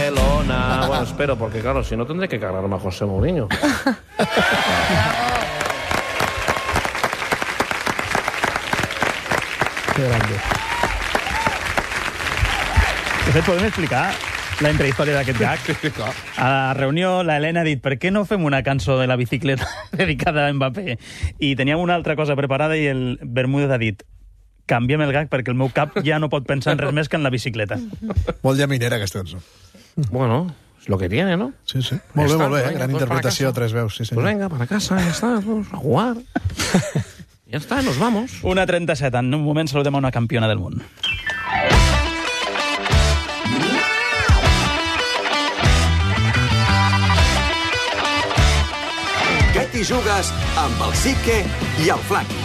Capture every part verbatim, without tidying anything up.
Barcelona. Bueno, espero, porque claro, si no tendré que cargarme a José Mourinho. Que grande. De fet, podem explicar la intrahistòria d'aquest gag? A la reunió, l'Helena ha dit per què no fem una cançó de la bicicleta dedicada a Mbappé? I teníem una altra cosa preparada i el Bermúdez ha dit canviem el gag perquè el meu cap ja no pot pensar en res més que en la bicicleta. Molt llaminera, aquesta cançó. Bueno, es lo que tiene, ¿no? Sí, sí. Molt bé, Está, molt bé. venga, Gran pues interpretació a tres veus. Sí, Pues venga, para casa, ya está, vamos a jugar. Ya está, nos vamos. una trenta-set, en un moment saludem a una campiona del món. Què t'hi jugues amb el Sique i el Flaqui?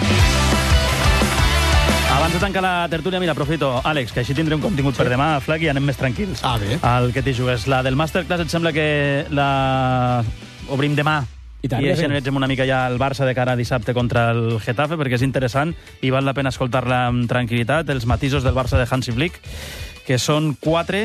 Abans de tancar la tertúlia, mira, aprofito, Àlex, que així tindré un contingut sí. per demà, Flaqui, i anem més tranquils. Ah, bé. El que t'hi jugues. La del Masterclass, et sembla que la obrim demà? I, tant, I així analitzem una mica ja el Barça de cara a dissabte contra el Getafe, perquè és interessant i val la pena escoltar-la amb tranquil·litat. Els matisos del Barça de Hansi Flick, que són quatre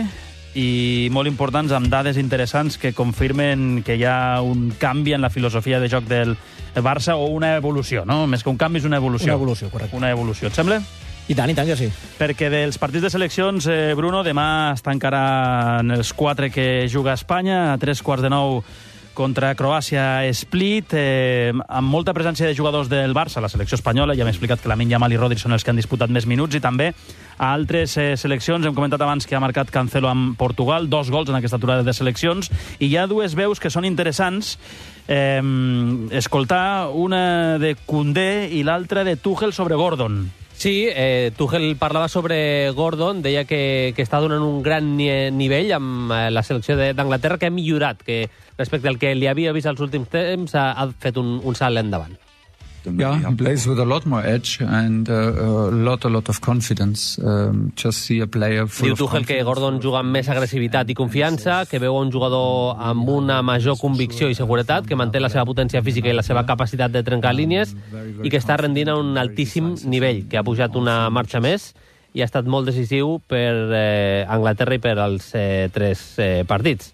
i molt importants, amb dades interessants que confirmen que hi ha un canvi en la filosofia de joc del Barça, o una evolució, no? Més que un canvi és una evolució. Una evolució, correcte. Una evolució, et sembla? I tant, i tant que sí. Perquè dels partits de seleccions, eh, Bruno, demà es tancaran els quatre que juga a Espanya, a tres quarts de nou contra Croàcia Split, eh, amb molta presència de jugadors del Barça, la selecció espanyola. Ja m'he explicat que Lamine Yamal i Rodri són els que han disputat més minuts, i també a altres eh, seleccions. Hem comentat abans que ha marcat Cancelo amb Portugal, dos gols en aquesta aturada de seleccions, i hi ha dues veus que són interessants eh, escoltar, una de Koundé i l'altra de Tuchel sobre Gordon. Sí, eh, Tuchel parlava sobre Gordon, deia que, que està donant un gran ni nivell amb eh, la selecció d'Anglaterra, que ha millorat, que respecte al que li havia vist als últims temps ha, ha fet un, un salt endavant. Yeah, he plays with a lot more edge and uh, a lot, a lot of confidence. Um, just see a player full Diu Tuchel que Gordon juga amb més agressivitat i confiança, que veu un jugador amb una major convicció i seguretat, que manté la seva potència física i la seva capacitat de trencar línies, i que està rendint a un altíssim nivell, que ha pujat una marxa més i ha estat molt decisiu per eh, Anglaterra i per als eh, tres eh, partits.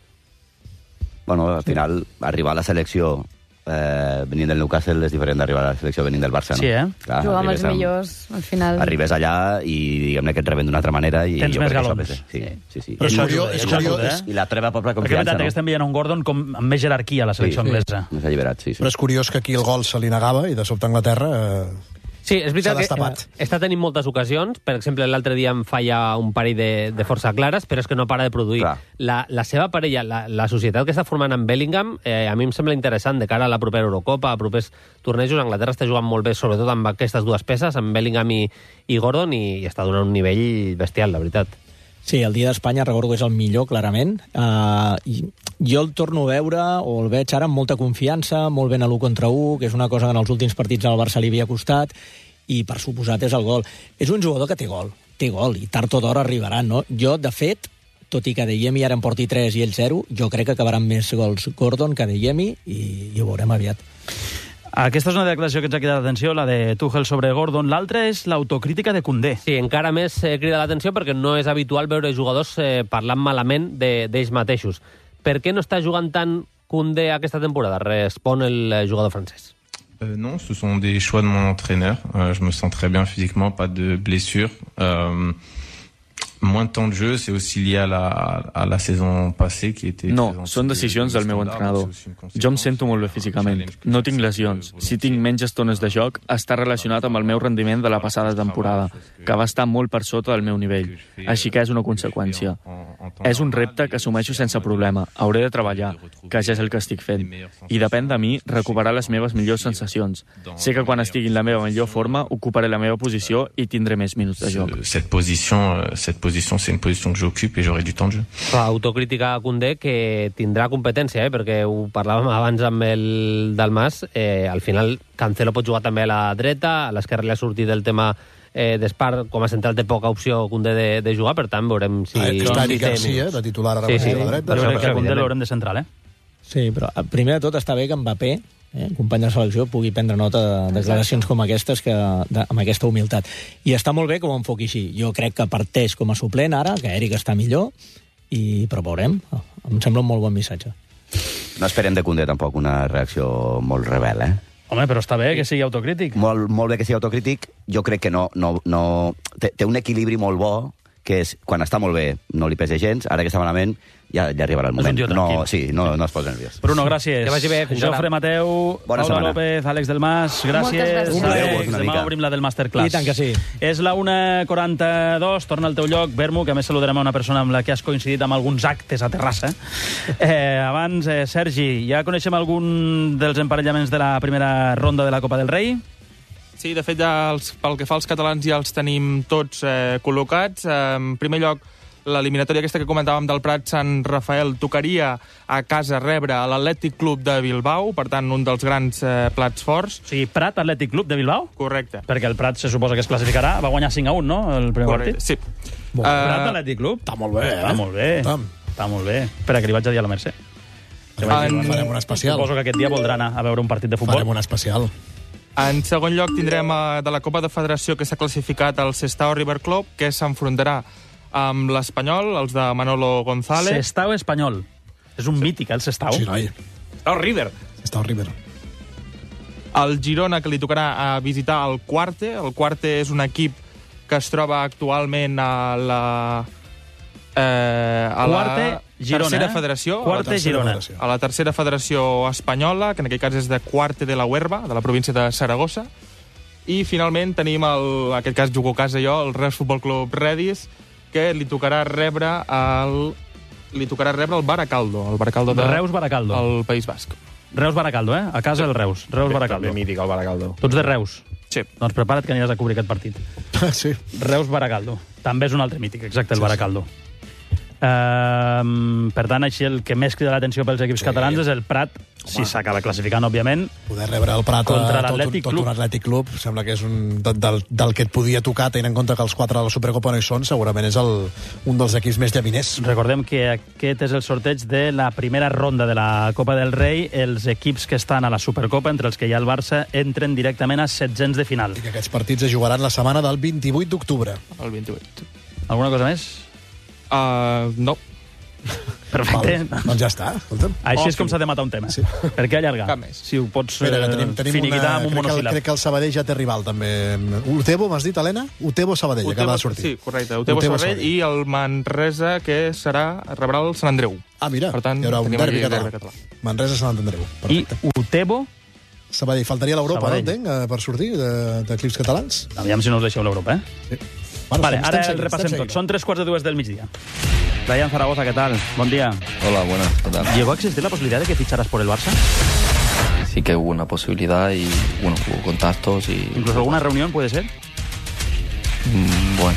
Bueno, al final, arribar a la selecció Eh, venint del Newcastle és diferent d'arribar a la selecció venint del Barça, no? Sí, eh? Clar, jugar amb els millors, al final. Arribes allà i diguem-ne que et reben d'una altra manera. I tens més galons. Sí, sí, sí. Però és curiós, és curiós, eh? I la treva pobra confiança, confiança, no? Perquè estem veient un Gordon com, amb més jerarquia a la selecció sí, anglesa. Sí, més alliberat, sí, sí. Però és curiós que aquí el gol se li negava i de sobte Anglaterra eh, Sí, és veritat s'ha que destapat. està tenint moltes ocasions. Per exemple, l'altre dia em falla un parell de, de força clares, però és que no para de produir. La, la seva parella, la, la societat que està formant amb Bellingham, eh, a mi em sembla interessant de cara a la propera Eurocopa, a propers tornejos. Anglaterra està jugant molt bé, sobretot amb aquestes dues peces, amb Bellingham i, i Gordon, i, i està donant un nivell bestial, la veritat. Sí, el dia d'Espanya recordo que és el millor, clarament. Uh, i jo el torno a veure, o el veig ara amb molta confiança, molt ben a l'u contra u, que és una cosa que en els últims partits al Barça li havia costat, i per suposat és el gol. És un jugador que té gol, té gol, i tard o d'hora arribarà, no? Jo, de fet, tot i que Adeyemi ara en porti tres i ell zero, jo crec que acabaran més gols Gordon que Adeyemi, i, i ho veurem aviat. Aquesta és una declaració que ens ha cridat l'atenció, la de Tuchel sobre Gordon. L'altra és l'autocrítica de Koundé. Sí, encara més eh, crida l'atenció perquè no és habitual veure jugadors eh, parlant malament d'ells mateixos. Per què no està jugant tant Koundé aquesta temporada? Respon el eh, jugador francès. Euh, non, ce sont des choix de mon entraîneur. Euh, je me sens très bien physiquement, pas de blessure. Euh, moins de temps de jeu, c'est aussi lié à la, à la saison passée qui était... No, són decisions del meu entrenador. Jo em sento molt bé físicament. No tinc lesions. Si tinc menys estones de joc, està relacionat amb el meu rendiment de la passada temporada, que va estar molt per sota del meu nivell. Així que és una conseqüència. És un repte que assumeixo sense problema. Hauré de treballar, que ja és el que estic fent. I depèn de mi recuperar les meves millors sensacions. Sé que quan estigui en la meva millor forma, ocuparé la meva posició i tindré més minuts de joc. Cette position, cette position c'est une position que j'occupe et j'aurai du temps de jeu. Autocrítica a Koundé, que tindrà competència, eh? Perquè ho parlàvem abans amb el Dalmas, eh, al final Cancelo pot jugar també a la dreta, a l'esquerra li ha sortit el tema eh, d'Espar, com a central té poca opció Koundé de, de jugar, per tant veurem si... Ah, està si Eric Garcia, de titular ara sí, sí, sí. a la dreta. Jo crec que Koundé l'haurem de central, eh? Sí, però primer de tot està bé que Mbappé, eh, company de selecció, pugui prendre nota de declaracions com aquestes, que, de, amb aquesta humilitat. I està molt bé com ho enfoqui així. Jo crec que parteix com a suplent ara, que Eric està millor, i, però veurem. em sembla un molt bon missatge. No esperem de Koundé tampoc una reacció molt rebel, eh? Home, però està bé que sigui autocrític. Molt, molt bé que sigui autocrític. Jo crec que no... no, no té, té un equilibri molt bo, que és, quan està molt bé, no li pesa gens, ara que està malament, ja, ja arribarà el moment. No, sí, no, no es posa nerviós. Bruno, gràcies. Que vagi bé. Jofre Mateu, Bona Paula setmana. López, Àlex del Mas, gràcies. gràcies. Àlex, Una demà mica. obrim la del Masterclass. I tant que sí. És la una quaranta-dos, torna al teu lloc, Bermu, que a més saludarem a una persona amb la que has coincidit amb alguns actes a Terrassa. Eh, abans, eh, Sergi, ja coneixem algun dels emparellaments de la primera ronda de la Copa del Rei? Sí, de fet, ja els, pel que fa als catalans ja els tenim tots eh, col·locats. Eh, en primer lloc, l'eliminatòria aquesta que comentàvem del Prat Sant Rafael tocaria a casa rebre a l'Atlètic Club de Bilbao, per tant, un dels grans eh, plats forts. O sigui, Prat Atlètic Club de Bilbao? Correcte. Perquè el Prat se suposa que es classificarà. Va guanyar cinc a un, no?, el primer Correcte. partit. Sí. Uh, Prat Atlètic Club? Està molt bé, eh? Està molt bé. Està, Està molt bé. Espera, que li vaig a dir a la Mercè. farem, farem un especial. Suposo que aquest dia voldrà anar a veure un partit de futbol. Farem un especial. En segon lloc tindrem eh, de la Copa de Federació que s'ha classificat el Sestao River Club, que s'enfrontarà amb l'Espanyol, els de Manolo González. Sestao Espanyol. És un mític, eh, el Sestao. Sí, noi. El River. Està al River. El Girona, que li tocarà a visitar el Quarte. El Quarte és un equip que es troba actualment a la... Eh, a Quarte, la Girona, tercera eh? federació. Quarte, a la tercera Girona. federació. A la tercera federació espanyola, que en aquest cas és de Quarte de la Huerva, de la província de Saragossa. I finalment tenim, el, en aquest cas jugo a casa jo, el Reus Futbol Club Redis, que li tocarà rebre el, li tocarà rebre el Baracaldo, el Baracaldo de Reus Baracaldo. el País Basc. Reus Baracaldo, eh? A casa el Reus. Reus Baracaldo. També mític, el Baracaldo. Tu ets de Reus? Sí. Doncs prepara't que aniràs a cobrir aquest partit. Sí. Reus Baracaldo. També és un altre mític, exacte, el Baracaldo. Uh, per tant, així el que més crida l'atenció pels equips sí. catalans és el Prat, si s'acaba classificant, òbviament. Poder rebre el Prat contra a tot, l'Atlètic tot Club. un Atlètic Club, sembla que és un, del, del, del que et podia tocar, tenint en compte que els quatre de la Supercopa no hi són, segurament és el, un dels equips més llaviners. Recordem que aquest és el sorteig de la primera ronda de la Copa del Rei. Els equips que estan a la Supercopa, entre els que hi ha el Barça, entren directament a setzents de final. I que aquests partits es jugaran la setmana del vint-i-vuit d'octubre. El vint-i-vuit. Alguna cosa més? Uh, no. Perfecte. Val, doncs ja està, escolta'm. Així és com s'ha de matar un tema. Sí. Per què allargar? Cap més. Si ho pots Espera, que eh, tenim, tenim finiquitar una... amb un crec, que el, monosíl·lab. crec que el Sabadell ja té rival, també. Utebo, m'has dit, Helena? Utebo Sabadell, Utebo, acaba de sortir. Sí, correcte. Utebo, Utebo Sabadell i el Manresa, que serà rebrà el Sant Andreu. Ah, mira, per tant, hi haurà un tenim derbi aquí català. derbi català. Manresa, Sant Andreu. I Utebo... Sabadell. Faltaria l'Europa, no Sabadell. entenc, eh, per sortir d'equips catalans? Aviam si no us deixeu l'Europa, eh? Sí. Bueno, vale, estem- ara estem el seguint, repassem estem tot. Són tres quarts de dues del migdia. Brian Zaragoza, ¿qué tal? Buen día. Hola, buenas, ¿qué tal? ¿Llegó a existir la posibilidad de que ficharas por el Barça? Sí que hubo una posibilidad y, bueno, hubo contactos y... ¿Incluso alguna reunión puede ser? Mm, bueno.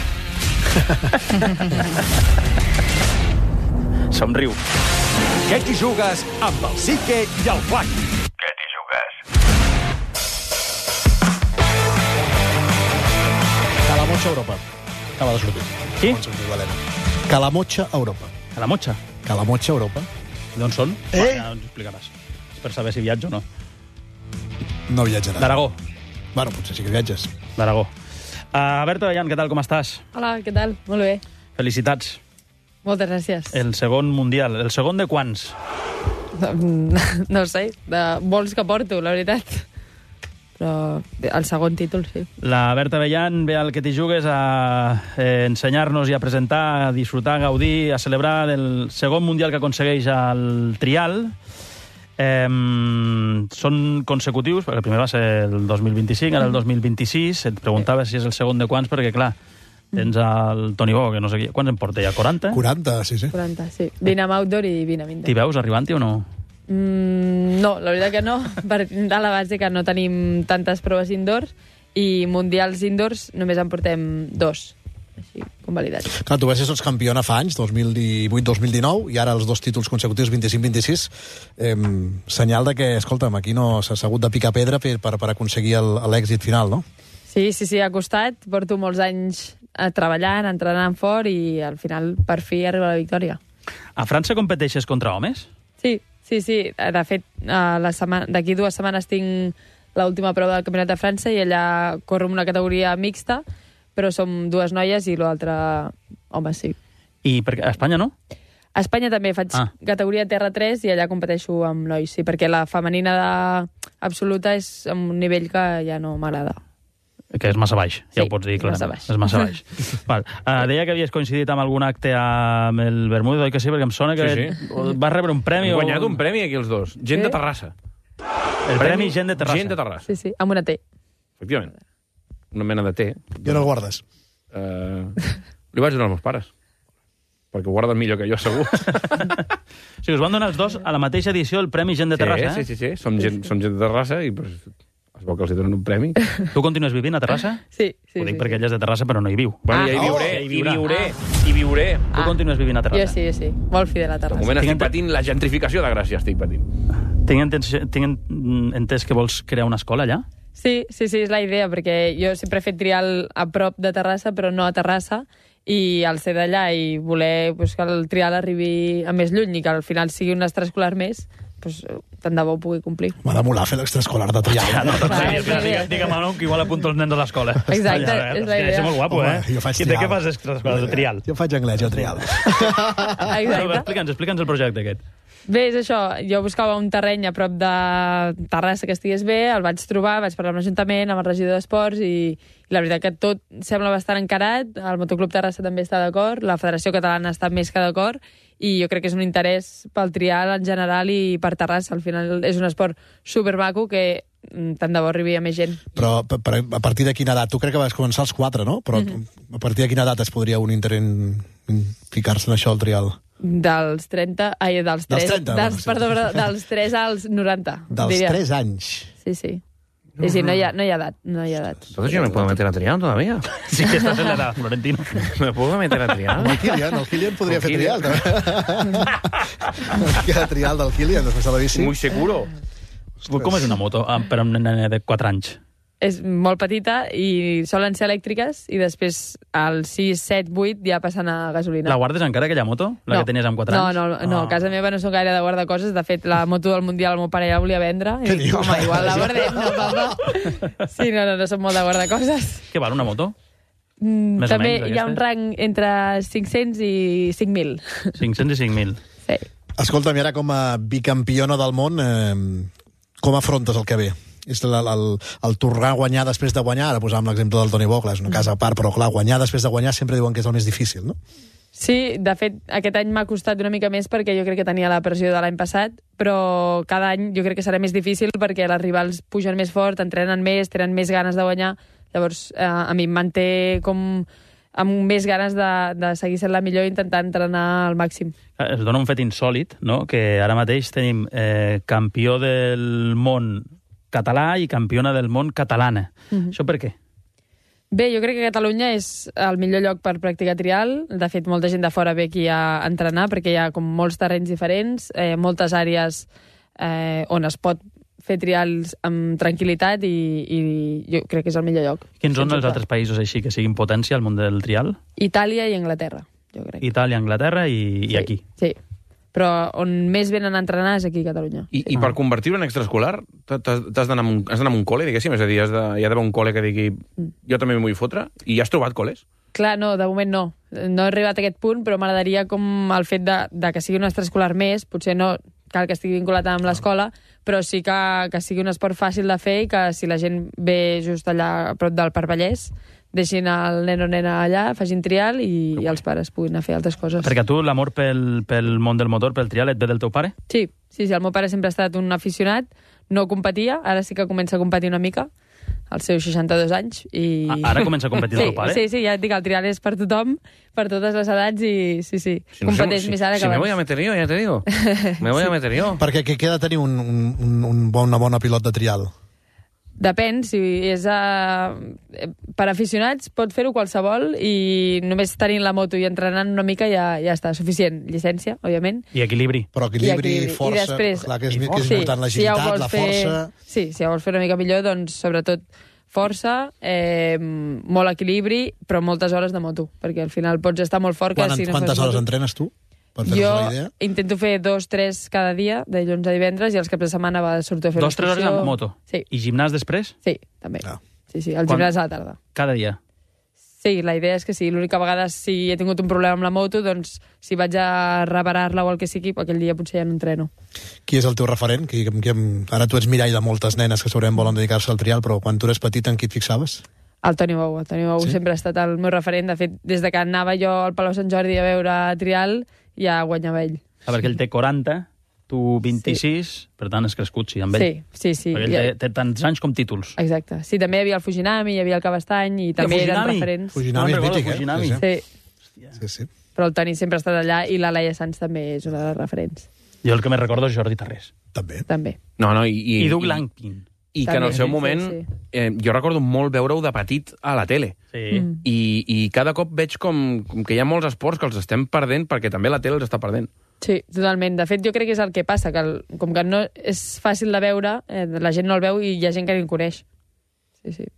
Somriu. Què t'hi jugues amb el Sique i el Flac? Què t'hi jugues? Calamotxa Europa. Acaba de sortir. Qui? Quan sortir Valena. Calamotxa Europa. Calamotxa? Calamotxa Europa. D'on són? Eh? Va, ja ens ho explicaràs. És per saber si viatjo o no. No viatjarà. D'Aragó. Bueno, potser sí que viatges. D'Aragó. Uh, Berta Bellan, què tal, com estàs? Hola, què tal? Molt bé. Felicitats. Moltes gràcies. El segon mundial. El segon de quants? No sé, de molts que porto, la veritat. Però el segon títol, sí. La Berta Bellan ve al que t'hi jugues a eh, ensenyar-nos i a presentar, a disfrutar, a gaudir, a celebrar el segon mundial que aconsegueix al Trial. Eh, són consecutius, perquè el primer va ser el dos mil vint-i-cinc, ara el dos mil vint-i-sis. Et preguntava si és el segon de quants, perquè, clar, tens el Toni Bo, que no sé qui... Quants en porta ja? quaranta? quaranta, sí, sí. quaranta, sí. Vint amb outdoor i vint amb indoor. T'hi veus arribant-hi o no? Mm, no, la veritat que no. Partint de la base que no tenim tantes proves indoors i mundials indoors només en portem dos. Així, convalidats. Clar, tu vas ser campiona fa anys, dos mil divuit dos mil dinou, i ara els dos títols consecutius, vint-i-cinc vint-i-sis, eh, senyal de que, escolta'm, aquí no s'ha hagut de picar pedra per, per, per aconseguir l'èxit final, no? Sí, sí, sí, ha costat. Porto molts anys eh, treballant, entrenant fort i al final, per fi, arriba la victòria. A França competeixes contra homes? Sí, sí, sí. De fet, d'aquí dues setmanes tinc l'última prova del Campionat de França i allà corro una categoria mixta, però som dues noies i l'altre home, sí. I per, a Espanya no? A Espanya també faig Ah. categoria Terra tres i allà competeixo amb nois, sí, perquè la femenina de... absoluta és a un nivell que ja no m'agrada. Que és massa baix, ja Sí, ho pots dir és massa clarament. baix. És massa baix. Val. Uh, deia que havies coincidit amb algun acte amb el Bermúdez, oi que sí? Perquè em sona que Sí, sí. vas rebre un premi. Hem o... guanyat un premi aquí els dos. Gent Sí? de Terrassa. El premi Gent de Terrassa. Gent de Terrassa, Sí, sí, amb una T. efectivament. Una mena de té. I on el guardes? Uh, li vaig donar als meus pares. Perquè ho guarden millor que jo, segur. O sigui, us van donar els dos a la mateixa edició el premi Gent de Terrassa, sí, eh? sí, sí, sí. Som, gent, som gent de Terrassa i pues, es veu que els hi donen un premi. Tu continues vivint a Terrassa? Sí, sí. Ho dic sí, perquè sí. ella és de Terrassa però no hi viu. Bueno, Ah, ja hi oh, viuré, ja hi hi viurà. viuré, hi viuré. Tu continues vivint a Jo Terrassa? sí, sí. Molt fidel a De Terrassa. moment Tinc estic ente- patint la gentrificació de Gràcia, estic patint. Tinc, entens, tinc en- entès que vols crear una escola allà? Sí, sí, sí, és la idea, perquè jo sempre he fet trial a prop de Terrassa, però no a Terrassa, i al ser d'allà i voler pues, que el trial arribi a més lluny i que al final sigui un extraescolar més, pues, tant de bo ho pugui complir. M'ha de molar fer l'extraescolar de trial. Ja, no, doncs Va, sí, és la espera, idea. digue, digue Manu, que igual apunto els nens a l'escola. Exacte, Allà, és la idea. És molt guapo, Home, eh? jo faig I de trial. què fas extraescolar? De trial. Jo faig anglès, jo trial. Exacte. Explica'ns, explica'ns el projecte aquest. Bé, és això, jo buscava un terreny a prop de Terrassa que estigués bé, el vaig trobar, vaig parlar amb l'Ajuntament, amb el regidor d'Esports i, i la veritat que tot sembla bastant encarat, el Motoclub Terrassa també està d'acord, la Federació Catalana està més que d'acord i jo crec que és un interès pel trial en general i per Terrassa. Al final és un esport supermaco que mm, tant de bo arribi a més gent. Però per, per, a partir de quina edat? Tu crec que vas començar als quatre, no? Però Mhm. a partir de quina edat es podria un inter en, en ficar-se en això, al trial? Dels trenta... Ai, dels Dels tres... trenta, dels, bueno, sí. perdó, perdó, dels tres als noranta. Dels diria. tres anys. Sí, sí. Sí, sí, no hi ha, no hi ha edat. No hi ha edat. Entonces yo me puedo meter a trial todavía. Sí que estàs en l'edat, Florentino. Me puedo meter a trial. El Kilian, el Kilian podria El fer Kilian. trial. També. El trial del Kilian, després de la bici. Muy seguro. Com és una moto ah, per a un nen de quatre anys? És molt petita i solen ser elèctriques i després als sis, set, vuit ja passen a gasolina. La guardes encara, aquella moto? La No. que tenies amb quatre No, anys? no, no, a casa meva no són gaire de guardar coses. De fet, la moto del Mundial el meu pare ja la volia vendre. I Què dic, dius? home, igual la guardem, no, papa? Sí, no, no, no som molt de guardar coses. Què val una moto? Mm, Més o també menys, hi ha un aquesta? rang entre cinc-cents i cinc mil. cinc-cents i cinc mil. Sí. Escolta'm, i ara com a bicampiona del món, eh, com afrontes el que ve? És el, el, el tornar a guanyar després de guanyar, ara posàvem l'exemple del Toni Bocla, és una casa a part, però clar, guanyar després de guanyar sempre diuen que és el més difícil, no? Sí, de fet, aquest any m'ha costat una mica més perquè jo crec que tenia la pressió de l'any passat, però cada any jo crec que serà més difícil perquè els rivals pugen més fort, entrenen més, tenen més ganes de guanyar. Llavors, eh, a mi em manté com amb més ganes de, de seguir sent la millor i intentar entrenar al màxim. Es dona un fet insòlid, no? Que ara mateix tenim eh, campió del món català i campiona del món catalana. Mhm. Això per què? Bé, jo crec que Catalunya és el millor lloc per practicar trial. De fet, molta gent de fora ve aquí a entrenar perquè hi ha com molts terrenys diferents, eh, moltes àrees eh, on es pot fer trials amb tranquil·litat i, i jo crec que és el millor lloc. Quins són Sense els dubte. altres països així que siguin potència al món del trial? Itàlia i Anglaterra, jo crec. Itàlia, Anglaterra i, i aquí. Sí, però on més venen a entrenar és aquí a Catalunya. I, i per convertir-ho en extraescolar t'has t'has d'anar amb, un- has d'anar amb un col·le, diguéssim? És a dir, has de, hi ha d'haver un col·le que digui jo també m'hi vull fotre? I has trobat col·les? Clar, no, de moment no. No he arribat a aquest punt, però m'agradaria com el fet de, de que sigui un extraescolar més, potser no cal que estigui vinculat amb l'escola, però sí que, que sigui un esport fàcil de fer i que si la gent ve just allà a prop del Parc Vallès, deixin el nen o nena allà, facin trial i, i els pares puguin anar a fer altres coses. Perquè a tu l'amor pel, pel món del motor, pel trial, et ve del teu pare? Sí, sí, sí, el meu pare sempre ha estat un aficionat, no competia, ara sí que comença a competir una mica, als seus seixanta-dos anys. I... Ah, ara comença a competir el sí, teu pare? Sí, sí, ja et dic, el trial és per tothom, per totes les edats i sí, sí, Si no sé, competeix si, més ara si que me abans. voy a meter yo, ya te digo. Me voy a meter yo. Perquè què queda tenir un, un, un, un bon, una bona pilot de trial? Depèn, si és a... per aficionats pot fer-ho qualsevol i només tenint la moto i entrenant una mica ja, ja està suficient. Llicència, òbviament. I equilibri. Però equilibri, I equilibri. força, I després, clar que és, que és sí, important si ja ho l'agilitat, vols la fer- força... Sí, si ja vols fer una mica millor, doncs sobretot força, eh, molt equilibri, però moltes hores de moto, perquè al final pots estar molt fort. Que Quan, si no quantes fas hores moto... entrenes tu? Per fer-nos Jo una idea? intento fer dos, tres cada dia, de dilluns a divendres, i els caps de setmana va sortir a fer Dos, tres hores l'excursió. amb moto? Sí. I gimnàs després? Sí, també. Ah. Sí, sí, el Quan- gimnàs a la tarda. Cada dia? Sí, la idea és que sí. L'única vegada si he tingut un problema amb la moto, doncs si vaig a reparar-la o el que sigui, aquell dia potser ja no entreno. Qui és el teu referent? Qui, qui, ara tu ets mirall de moltes nenes que segurament volen dedicar-se al trial, però quan tu eres petit en qui et fixaves? El Toni Bou. El Toni Bou sí? sempre ha estat el meu referent. De fet, des de que anava jo al Palau Sant Jordi a veure trial, ja guanyava ell. Ah, perquè ell té quaranta, tu vint-i-sis, sí. Per tant has crescut, sí, amb ell. Sí, sí, sí. Perquè ell té, té tants anys com títols. Exacte. Sí, també hi havia el Fujinami, hi havia el Cabestany, i també I eren referents. Fujinami no, és mític, Fujinami. eh? Sí. sí, sí. Però el Toni sempre ha estat allà, i la Laia Sanz també és una de les referents. Jo el que més recordo és Jordi Tarrés. També. També. No, no, i, i, I Doug Langpin. I que en el seu moment, sí, sí. Eh, jo recordo molt veure-ho de petit a la tele. Sí. Mm. I, I cada cop veig com, com que hi ha molts esports que els estem perdent perquè també la tele els està perdent. Sí, totalment. De fet, jo crec que és el que passa, que el, com que no és fàcil de veure, eh, la gent no el veu i hi ha gent que ni el coneix. Sí, sí.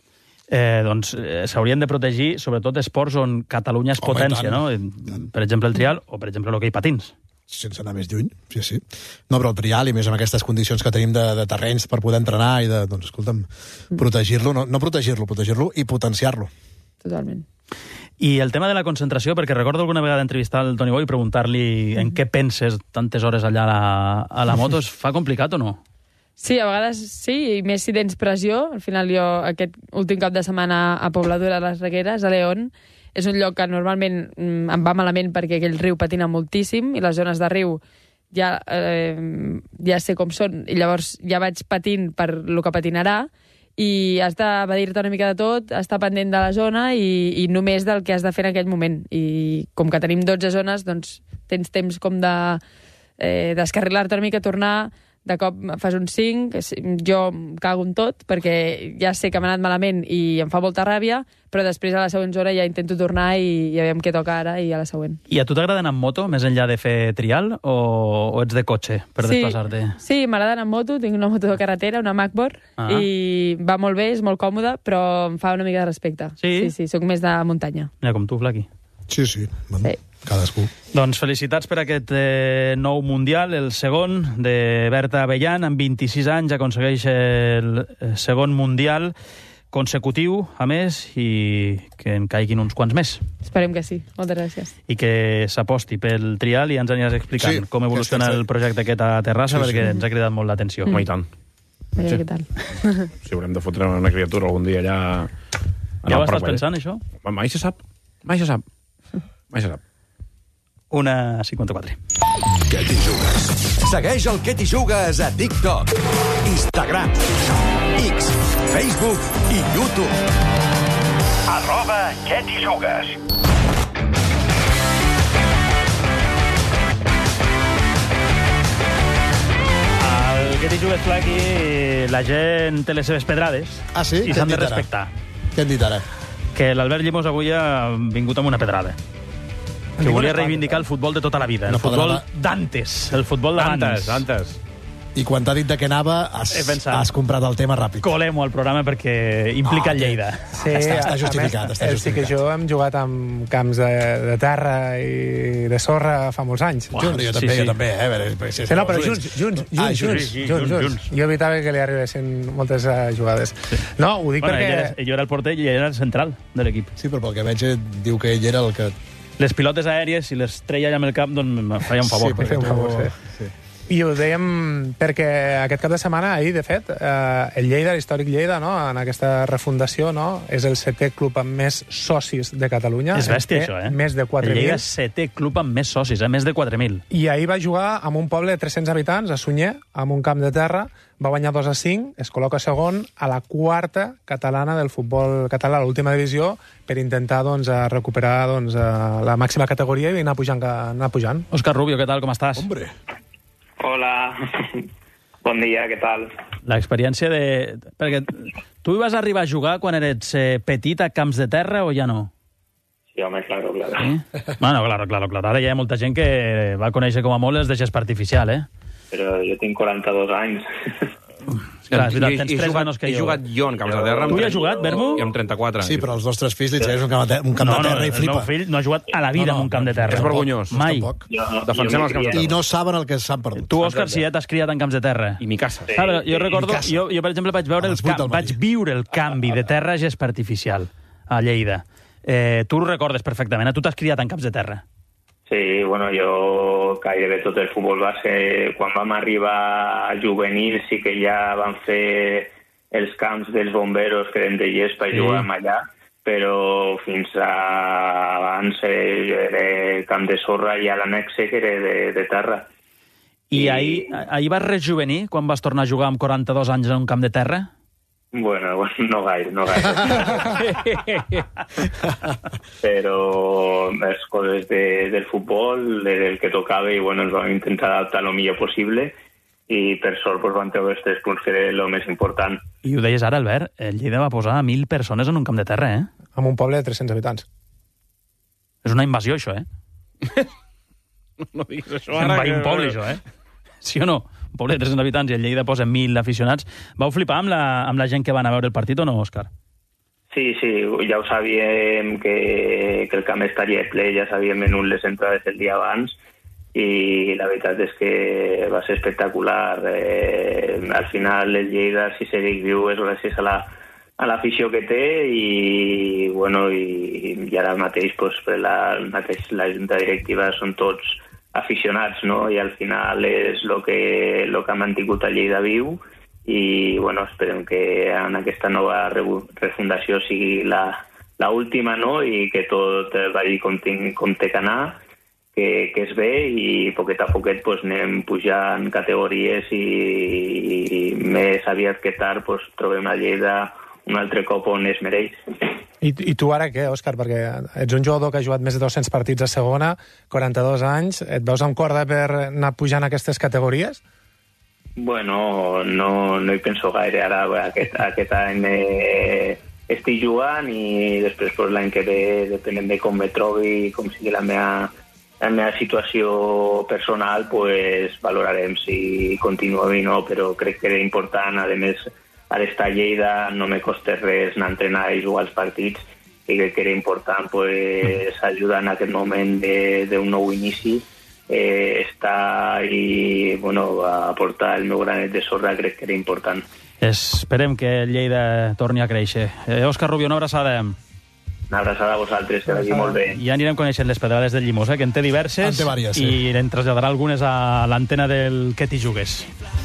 Eh, doncs eh, s'haurien de protegir, sobretot, esports on Catalunya és Home, potència, tant. no? Per exemple, el trial o, per exemple, l'hoquei patins. Sense anar més lluny, sí, sí. No, però el trial, i més amb aquestes condicions que tenim de, de terrenys per poder entrenar i de, doncs, escolta'm, protegir-lo, no, no protegir-lo, protegir-lo i potenciar-lo. Totalment. I el tema de la concentració, perquè recordo alguna vegada entrevistar el Toni Bou i preguntar-li en què penses tantes hores allà a la, a la moto, es fa complicat o no? Sí, a vegades sí, i més si tens pressió. Al final jo aquest últim cap de setmana a Pobladura de les Regueres, a León, és un lloc que normalment mm, em va malament perquè aquell riu patina moltíssim i les zones de riu ja, eh, ja sé com són, i llavors ja vaig patint per lo que patinarà, i has d'evadir-te una mica de tot, estar pendent de la zona i, i només del que has de fer en aquell moment. I com que tenim dotze zones, doncs tens temps com de eh, descarrilar-te una mica, tornar, de cop fas un cinc, jo em cago en tot, perquè ja sé que m'ha anat malament i em fa molta ràbia, però després a la següent hora ja intento tornar i ja veiem què toca ara i a la següent. I a tu t'agrada anar amb moto, més enllà de fer trial, o, o ets de cotxe per sí, desplaçar-te? Sí, m'agrada anar amb moto, tinc una moto de carretera, una MacBook, ah. i va molt bé, és molt còmode, però em fa una mica de respecte. Sí? Sí, sí, soc més de muntanya. Mira, com tu, Flaqui. Sí, sí, bueno, sí. Cadascú. Doncs felicitats per aquest eh, nou Mundial, el segon de Berta Abellan, amb vint-i-sis anys aconsegueix el segon Mundial consecutiu, a més, i que en caiguin uns quants més. Esperem que sí. Moltes gràcies. I que s'aposti pel trial i ens aniràs explicant sí, com evoluciona el projecte aquest a Terrassa, sí, perquè sí. ens ha cridat molt l'atenció. Mm. I tant. Mira sí. què tal. Si haurem de fotre una criatura algun dia allà... Ja ho estàs pensant, això? Mai se sap. Mai se sap. Mai se sap. Una cinquanta-quatre. Què t'hi jugues? Segueix el Què t'hi jugues a TikTok, Instagram, X, Facebook i YouTube. Arroba Què t'hi jugues. El Què t'hi jugues, Flaqui, la gent té les seves pedrades. Ah, sí? I s'han de respectar. Què han dit ara? Que l'Albert Llimós avui ha vingut amb una pedrada. Que volia reivindicar el futbol de tota la vida. El futbol d'antes. El futbol d'antes. D'antes. I quan t'ha dit de què anava, has, has comprat el tema ràpid. Colem-ho al programa perquè implica el Lleida. Sí, està, està justificat. Més, està justificat. Sí que jo hem jugat amb camps de, de terra i de sorra fa molts anys. Uah, junts. Jo també, sí, sí. jo també. Eh? Veure, si sí, no, però junts, junts, junts, ah, junts, junts, junts, junts, junts, junts. Jo evitava que li arribessin moltes uh, jugades. Sí. No, ho dic bueno, perquè... Ell era, ell era el porter i ell era el central de l'equip. Sí, però pel que veig diu que ell era el que... Les pilotes aèries, si les treia allà amb el cap, doncs em feia un favor. Sí, em feia un favor, sí. sí. I ho dèiem perquè aquest cap de setmana, ahir, de fet, eh, el Lleida, l'històric Lleida, no? En aquesta refundació, no? És el setè club amb més socis de Catalunya. És bèstia, això, eh? Més de quatre mil. El Lleida és setè club amb més socis, eh? Més de quatre mil. I ahir va jugar amb un poble de tres-cents habitants, a Sunyer, amb un camp de terra, va guanyar dos a cinc, es col·loca segon a la quarta catalana del futbol català, l'última divisió, per intentar doncs, recuperar doncs, la màxima categoria i anar pujant. Anar pujant. Òscar Rubio, què tal, com estàs? Hombre. Hola, bon dia, què tal? L'experiència de... Perquè tu hi vas arribar a jugar quan eres eh, petit a camps de terra o ja no? Sí, home, claro, claro. ¿Sí? Bueno, claro, claro, claro. Ara hi ha molta gent que va conèixer com a molt els de gespa artificial, eh? Però jo tinc quaranta-dos anys. Clar, és veritat, tens he, tres jugat, menys que he jo. He jugat jo en camps de terra. Tu hi has jugat, Bermu? I amb trenta-quatre. Sí, però els nostres fills li tragués un camp de, un camp no, de terra no, i flipa. El meu fill no ha jugat a la vida no, no, en un camp de terra. És vergonyós. Mai. Jo, Defensem els camps de terra. I no saben el que s'han perdut. Tu, Òscar, si ja t'has criat en camps de terra. I mi casa. Sí, ah, jo recordo, jo, jo per exemple vaig veure el, vaig viure el canvi de terra a gespa artificial a Lleida. Eh, tu ho recordes perfectament, eh? Tu t'has criat en camps de terra. Sí, bueno, jo gairebé tot el futbol base, quan vam arribar a juvenil sí que ja van fer els camps dels bomberos que eren de gespa i sí. jugàvem allà, però fins a abans era camp de sorra i a l'annexe que era de, de terra. I, I ahir, ahir vas rejuvenir quan vas tornar a jugar amb quaranta-dos anys en un camp de terra? Bueno, no gaire, no gaire. Però les coses de, del futbol, del que tocava, i bueno, ens vam intentar adaptar el millor possible, i per sort pues, vam treure els tres punts, que era el més important. I ho deies ara, Albert, el Lleida va posar mil persones en un camp de terra, eh? En un poble de tres-cents habitants. És una invasió, això, eh? No diguis això ara. ara. Invadir un poble, això, eh? Sí o no? Un poble de tres-cents habitants i el Lleida posa mil aficionats. Vau flipar amb la, amb la gent que van a veure el partit o no, Òscar? Sí, sí, ja ho sabíem que, que el camp estaria ple, ja sabíem menut les entrades el dia abans, i la veritat és que va ser espectacular. Eh, al final el Lleida, si segueix viu, és gràcies a la a l'afició que té, i bueno, i, i ara mateix pues, la, mateix, la junta directiva són tots aficionats, no? I al final és el que, lo que ha mantingut el Lleida viu, i bueno, esperem que en aquesta nova refundació sigui la, la última, no? I que tot vagi com, com té que anar, que, que es ve, i poquet a poquet pues, anem pujant categories, i, i més aviat que tard pues, trobem a Lleida un altre cop on es mereix. I, I tu ara què, Òscar? Perquè ets un jugador que ha jugat més de dos-cents partits a segona, quaranta-dos anys, et veus amb corda per anar pujant aquestes categories? Bueno, no, no hi penso gaire. Ara aquest, aquest any eh, estic jugant, i després pues, l'any que ve, depenent de com me trobi i com sigui la meva, la meva situació personal, pues, valorarem si continuo o no, però crec que era important, a més, a l'estar a Lleida no me costa res anar a entrenar i jugar als partits, i crec que era important pues, ajudar en aquest moment d'un nou inici, eh, estar i bueno, aportar el meu granet de sorra, crec que era important. Esperem que el Lleida torni a créixer. Eh, Òscar Rubio, una abraçada. Una abraçada a vosaltres, que vagi molt bé. Ja anirem coneixent les pedrades del Llimós, eh, que en té diverses, en té vàries, sí. I en traslladarà algunes a l'antena del Que t'hi jugues.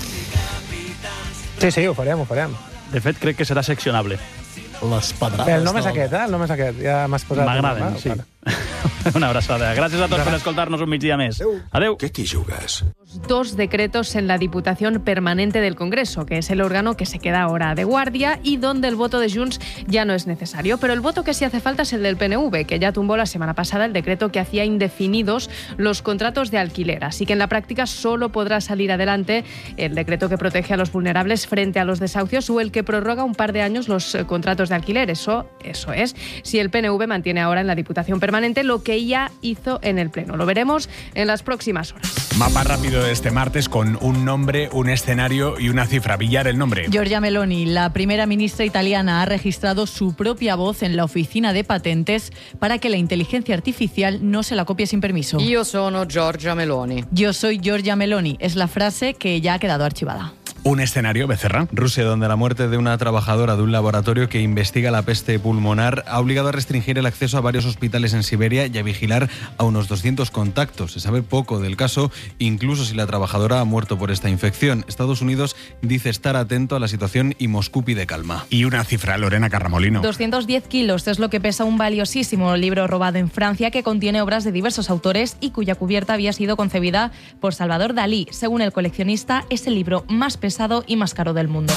Sí, sí, ho farem, ho farem. De fet, crec que serà seccionable. Les pedrades. El nom és aquest, eh? El nom és aquest. Ja m'has posat... M'agraden, sí. Una abraçada. Gràcies a tots per escoltar-nos un migdia més. Adeu. ¿Qué te jugas? Dos decretos en la Diputación Permanente del Congreso, que es el órgano que se queda ahora de guardia y donde el voto de Junts ya no es necesario. Pero el voto que sí hace falta es el del P N V, que ya tumbó la semana pasada el decreto que hacía indefinidos los contratos de alquiler. Así que en la práctica solo podrá salir adelante el decreto que protege a los vulnerables frente a los desahucios o el que prorroga un par de años los contratos de alquiler. Eso, eso es, si el P N V mantiene ahora en la Diputación Permanente lo que ya hizo en el Pleno. Lo veremos en las próximas horas. Mapa rápido de este martes con un nombre, un escenario y una cifra. Villar, el nombre. Giorgia Meloni, la primera ministra italiana, ha registrado su propia voz en la oficina de patentes para que la inteligencia artificial no se la copie sin permiso. Io sono Giorgia Meloni. Yo soy Giorgia Meloni. Es la frase que ya ha quedado archivada. Un escenario, Becerra. Rusia, donde la muerte de una trabajadora de un laboratorio que investiga la peste pulmonar ha obligado a restringir el acceso a varios hospitales en Siberia y a vigilar a unos doscientos contactos. Se sabe poco del caso, incluso si la trabajadora ha muerto por esta infección. Estados Unidos dice estar atento a la situación y Moscú pide calma. Y una cifra, Lorena Carramolino. doscientos diez kilos es lo que pesa un valiosísimo libro robado en Francia que contiene obras de diversos autores y cuya cubierta había sido concebida por Salvador Dalí. Según el coleccionista, es el libro más pesado y más caro del mundo.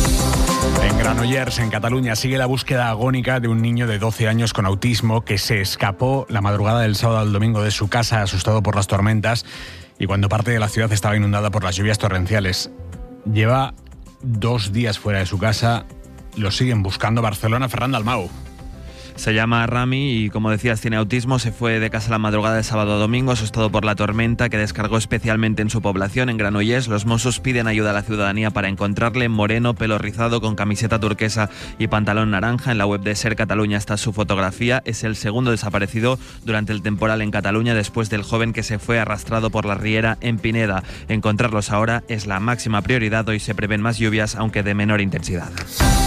En Granollers, en Cataluña, sigue la búsqueda agónica de un niño de doce años con autismo que se escapó la madrugada del sábado al domingo de su casa, asustado por las tormentas, y cuando parte de la ciudad estaba inundada por las lluvias torrenciales. Lleva dos días fuera de su casa, lo siguen buscando. Barcelona, Ferran Dalmau. Se llama Rami y, como decías, tiene autismo. Se fue de casa la madrugada de sábado a domingo, asustado por la tormenta que descargó especialmente en su población, en Granollers. Los Mossos piden ayuda a la ciudadanía para encontrarle. Moreno, pelo rizado, con camiseta turquesa y pantalón naranja. En la web de Ser Cataluña está su fotografía. Es el segundo desaparecido durante el temporal en Cataluña, después del joven que se fue arrastrado por la riera en Pineda. Encontrarlos ahora es la máxima prioridad. Hoy se prevén más lluvias, aunque de menor intensidad.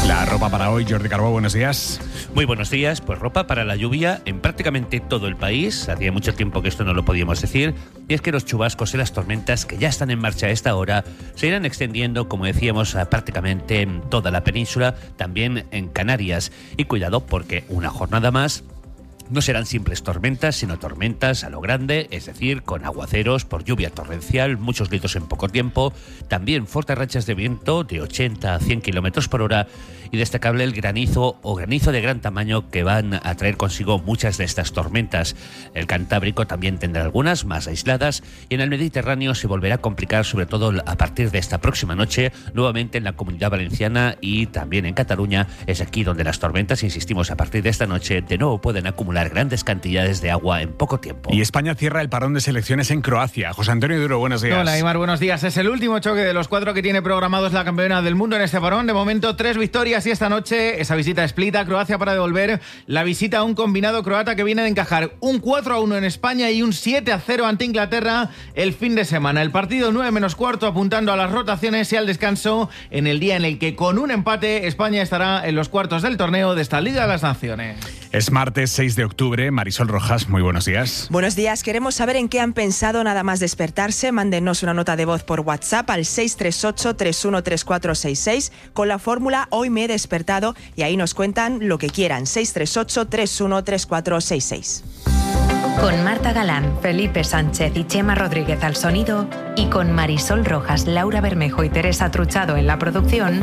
La ropa para hoy, Jordi Carbó, buenos días. Muy buenos días, pues ropa para la lluvia en prácticamente todo el país. Hacía mucho tiempo que esto no lo podíamos decir, y es que los chubascos y las tormentas que ya están en marcha a esta hora se irán extendiendo, como decíamos, a prácticamente en toda la península, también en Canarias. Y cuidado, porque una jornada más no serán simples tormentas, sino tormentas a lo grande, es decir, con aguaceros por lluvia torrencial, muchos gritos en poco tiempo, también fuertes rachas de viento de ochenta a cien kilómetros por hora y destacable el granizo o granizo de gran tamaño que van a traer consigo muchas de estas tormentas. El Cantábrico también tendrá algunas más aisladas y en el Mediterráneo se volverá a complicar, sobre todo a partir de esta próxima noche, nuevamente en la Comunidad Valenciana y también en Cataluña. Es aquí donde las tormentas, insistimos, a partir de esta noche de nuevo pueden acumular grandes cantidades de agua en poco tiempo. Y España cierra el parón de selecciones en Croacia. José Antonio Duro, buenos días. Hola, Aimar, buenos días. Es el último choque de los cuatro que tiene programados la campeona del mundo en este parón. De momento, tres victorias y esta noche esa visita a Split a Croacia para devolver la visita a un combinado croata que viene de encajar un cuatro a uno en España y un siete a cero ante Inglaterra el fin de semana. El partido nueve menos cuarto apuntando a las rotaciones y al descanso en el día en el que con un empate España estará en los cuartos del torneo de esta Liga de las Naciones. Es martes seis de octubre. Marisol Rojas, muy buenos días. Buenos días. Queremos saber en qué han pensado nada más despertarse. Mándenos una nota de voz por WhatsApp al seis tres ocho, tres uno tres cuatro seis seis con la fórmula Hoy me he despertado y ahí nos cuentan lo que quieran. seis tres ocho, tres uno tres cuatro seis seis. Con Marta Galán, Felipe Sánchez y Chema Rodríguez al sonido y con Marisol Rojas, Laura Bermejo y Teresa Truchado en la producción,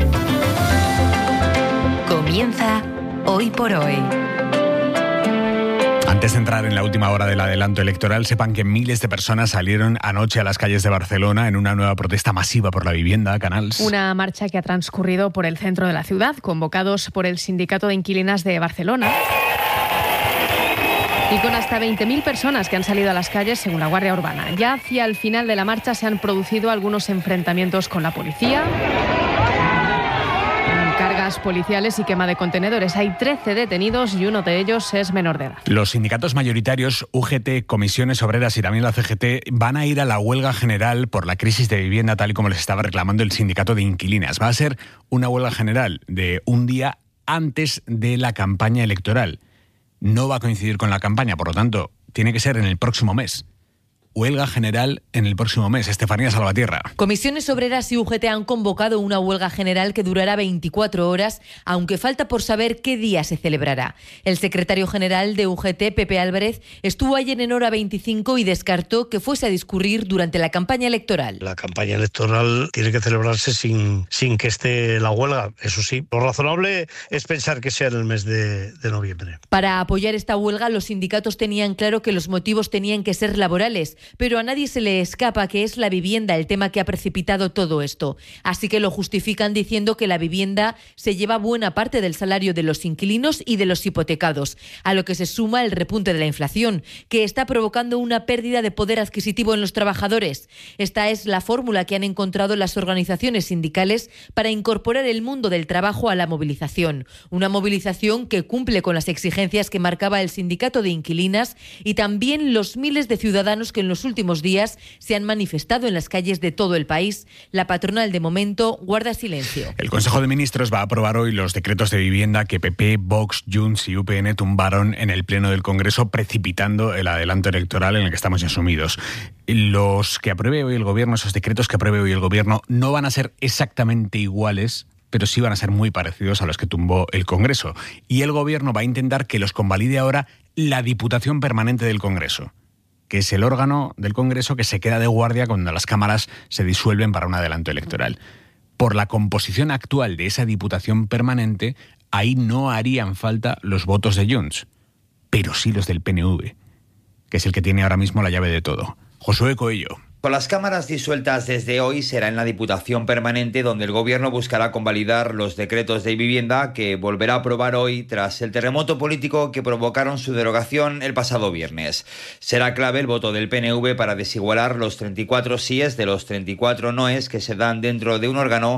comienza Hoy por Hoy. Antes de entrar en la última hora del adelanto electoral, sepan que miles de personas salieron anoche a las calles de Barcelona en una nueva protesta masiva por la vivienda, Canals. Una marcha que ha transcurrido por el centro de la ciudad, convocados por el Sindicato de Inquilinas de Barcelona. Y con hasta veinte mil personas que han salido a las calles, según la Guardia Urbana. Ya hacia el final de la marcha se han producido algunos enfrentamientos con la policía, cargas policiales y quema de contenedores. Hay trece detenidos y uno de ellos es menor de edad. Los sindicatos mayoritarios, U G T, Comisiones Obreras y también la C G T, van a ir a la huelga general por la crisis de vivienda, tal y como les estaba reclamando el Sindicato de Inquilinas. Va a ser una huelga general de un día antes de la campaña electoral. No va a coincidir con la campaña, por lo tanto, tiene que ser en el próximo mes. Huelga general en el próximo mes. Estefanía Salvatierra. Comisiones Obreras y U G T han convocado una huelga general que durará veinticuatro horas, aunque falta por saber qué día se celebrará. El secretario general de U G T, Pepe Álvarez, estuvo ayer en Hora veinticinco y descartó que fuese a discurrir durante la campaña electoral. La campaña electoral tiene que celebrarse sin, sin que esté la huelga. Eso sí, lo razonable es pensar que sea en el mes de, de noviembre. Para apoyar esta huelga, los sindicatos tenían claro que los motivos tenían que ser laborales, pero a nadie se le escapa que es la vivienda el tema que ha precipitado todo esto. Así que lo justifican diciendo que la vivienda se lleva buena parte del salario de los inquilinos y de los hipotecados, a lo que se suma el repunte de la inflación, que está provocando una pérdida de poder adquisitivo en los trabajadores. Esta es la fórmula que han encontrado las organizaciones sindicales para incorporar el mundo del trabajo a la movilización. Una movilización que cumple con las exigencias que marcaba el Sindicato de Inquilinas y también los miles de ciudadanos que en los últimos días se han manifestado en las calles de todo el país. La patronal, de momento, guarda silencio. El Consejo de Ministros va a aprobar hoy los decretos de vivienda que P P, Vox, Junts y U P N tumbaron en el Pleno del Congreso, precipitando el adelanto electoral en el que estamos ya sumidos. Los que apruebe hoy el Gobierno, esos decretos que apruebe hoy el Gobierno, no van a ser exactamente iguales, pero sí van a ser muy parecidos a los que tumbó el Congreso. Y el Gobierno va a intentar que los convalide ahora la Diputación Permanente del Congreso, que es el órgano del Congreso que se queda de guardia cuando las cámaras se disuelven para un adelanto electoral. Por la composición actual de esa Diputación Permanente, ahí no harían falta los votos de Junts, pero sí los del P N V, que es el que tiene ahora mismo la llave de todo. Josué Coello. Con las cámaras disueltas desde hoy, será en la Diputación Permanente donde el Gobierno buscará convalidar los decretos de vivienda que volverá a aprobar hoy tras el terremoto político que provocaron su derogación el pasado viernes. Será clave el voto del P N V para desigualar los treinta y cuatro síes de los treinta y cuatro noes que se dan dentro de un órgano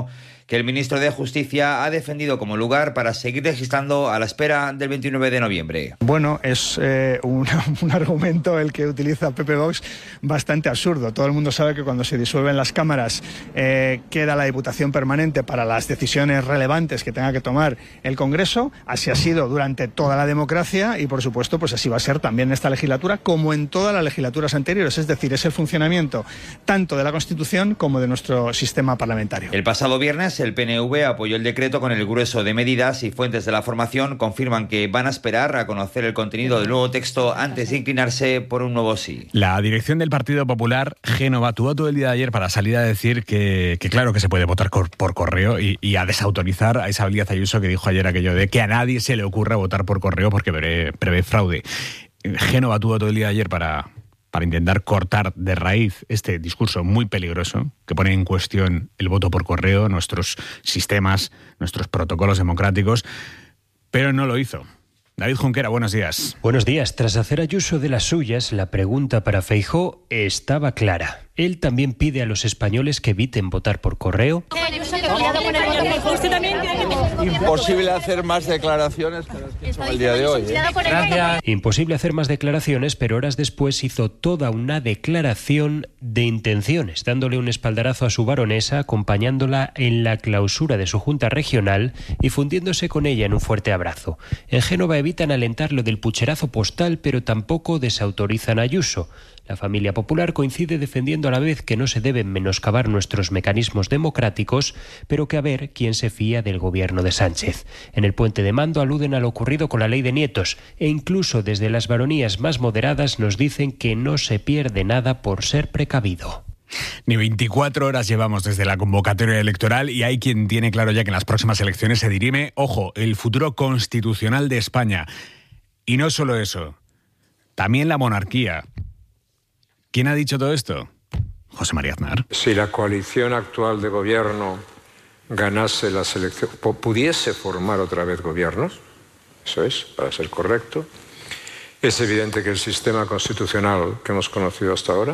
que el ministro de Justicia ha defendido como lugar para seguir legislando a la espera del veintinueve de noviembre. Bueno, es eh, un, un argumento el que utiliza Pepe Vox bastante absurdo. Todo el mundo sabe que cuando se disuelven las cámaras eh, queda la Diputación Permanente para las decisiones relevantes que tenga que tomar el Congreso. Así ha sido durante toda la democracia y, por supuesto, pues así va a ser también en esta legislatura como en todas las legislaturas anteriores. Es decir, es el funcionamiento tanto de la Constitución como de nuestro sistema parlamentario. El pasado viernes el P N V apoyó el decreto con el grueso de medidas y fuentes de la formación confirman que van a esperar a conocer el contenido del nuevo texto antes de inclinarse por un nuevo sí. La dirección del Partido Popular, Génova, tuvo todo el día de ayer para salir a decir que, que claro que se puede votar por, por correo y, y a desautorizar a Isabel Díaz Ayuso, que dijo ayer aquello de que a nadie se le ocurra votar por correo porque prevé, prevé fraude. Génova tuvo todo el día de ayer para... para intentar cortar de raíz este discurso muy peligroso que pone en cuestión el voto por correo, nuestros sistemas, nuestros protocolos democráticos, pero no lo hizo. David Junquera, buenos días. Buenos días. Tras hacer Ayuso de las suyas, la pregunta para Feijóo estaba clara. Él también pide a los españoles que eviten votar por correo. Imposible hacer más declaraciones que las que he hecho el día de hoy. ¿eh? Gracias. Imposible hacer más declaraciones, pero horas después hizo toda una declaración de intenciones, dándole un espaldarazo a su baronesa, acompañándola en la clausura de su junta regional y fundiéndose con ella en un fuerte abrazo. En Génova evitan alentar lo del pucherazo postal, pero tampoco desautorizan a Ayuso. La familia popular coincide defendiendo a la vez que no se deben menoscabar nuestros mecanismos democráticos, pero que a ver quién se fía del gobierno de Sánchez. En el puente de mando aluden a lo ocurrido con la ley de nietos e incluso desde las baronías más moderadas nos dicen que no se pierde nada por ser precavido. Ni veinticuatro horas llevamos desde la convocatoria electoral y hay quien tiene claro ya que en las próximas elecciones se dirime, ojo, el futuro constitucional de España. Y no solo eso, también la monarquía. ¿Quién ha dicho todo esto? José María Aznar. Si la coalición actual de gobierno ganase las elecciones, pudiese formar otra vez gobiernos, eso es, para ser correcto, es evidente que el sistema constitucional que hemos conocido hasta ahora,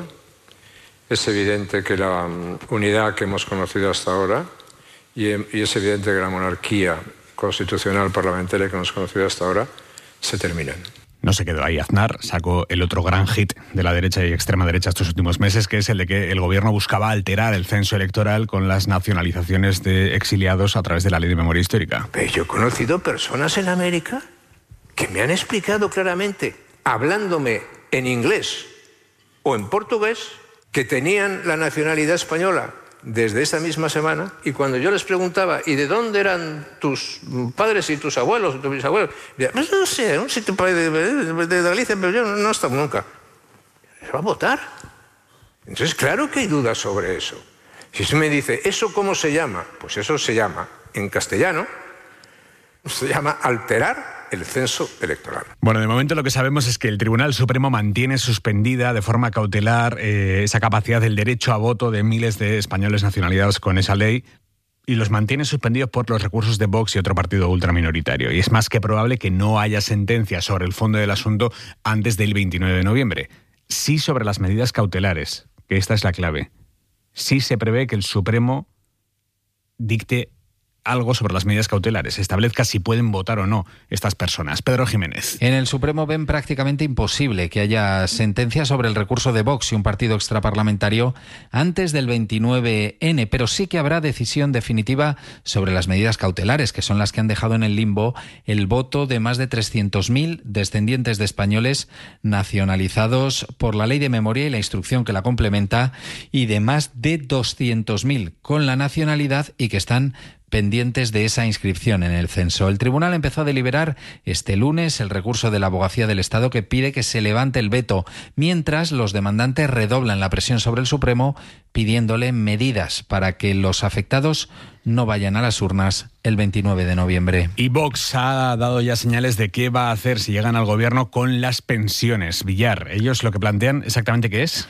es evidente que la um, unidad que hemos conocido hasta ahora y, y es evidente que la monarquía constitucional parlamentaria que hemos conocido hasta ahora se terminan. No se quedó ahí. Aznar sacó el otro gran hit de la derecha y extrema derecha estos últimos meses, que es el de que el gobierno buscaba alterar el censo electoral con las nacionalizaciones de exiliados a través de la ley de memoria histórica. Pero yo he conocido personas en América que me han explicado claramente, hablándome en inglés o en portugués, que tenían la nacionalidad española desde esa misma semana, y cuando yo les preguntaba, ¿y de dónde eran tus padres y tus abuelos, tus bisabuelos? Pues no sé, un sitio de, de, de Galicia, pero yo no, no he estado nunca. ¿Se va a votar? Entonces, claro que hay dudas sobre eso. Si usted me dice, ¿eso cómo se llama? Pues eso se llama, en castellano, se llama alterar el censo electoral. Bueno, de momento lo que sabemos es que el Tribunal Supremo mantiene suspendida de forma cautelar eh, esa capacidad del derecho a voto de miles de españoles nacionalizados con esa ley y los mantiene suspendidos por los recursos de Vox y otro partido ultraminoritario. Y es más que probable que no haya sentencia sobre el fondo del asunto antes del veintinueve de noviembre. Sí sobre las medidas cautelares, que esta es la clave. Sí se prevé que el Supremo dicte algo sobre las medidas cautelares, establezca si pueden votar o no estas personas. Pedro Jiménez. En el Supremo ven prácticamente imposible que haya sentencia sobre el recurso de Vox y un partido extraparlamentario antes del veintinueve ene, pero sí que habrá decisión definitiva sobre las medidas cautelares, que son las que han dejado en el limbo el voto de más de trescientos mil descendientes de españoles nacionalizados por la Ley de Memoria y la instrucción que la complementa, y de más de doscientos mil con la nacionalidad y que están pendientes de esa inscripción en el censo. El tribunal empezó a deliberar este lunes el recurso de la Abogacía del Estado que pide que se levante el veto, mientras los demandantes redoblan la presión sobre el Supremo pidiéndole medidas para que los afectados no vayan a las urnas el veintinueve de noviembre. Y Vox ha dado ya señales de qué va a hacer si llegan al gobierno con las pensiones. Villar, ellos lo que plantean exactamente qué es.